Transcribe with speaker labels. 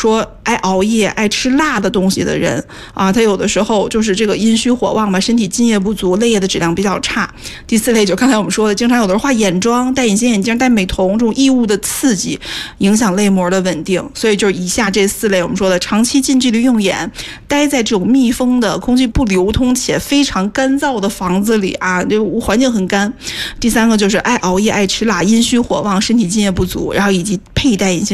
Speaker 1: 说爱熬夜、爱吃辣的东西的人啊，他有的时候就是这个阴虚火旺嘛，身体津液不足，泪液的质量比较差。第4类就刚才我们说的，经常有的人画眼妆、戴隐形眼镜、戴美瞳，这种异物的刺激影响泪膜的稳定。所以就是以下这4类我们说的，长期近距离用眼，待在这种密封的、空气不流通且非常干燥的房子里啊，就环境很干。第3个就是爱熬夜、爱吃辣、阴虚火旺、身体津液不足，然后以及佩戴隐形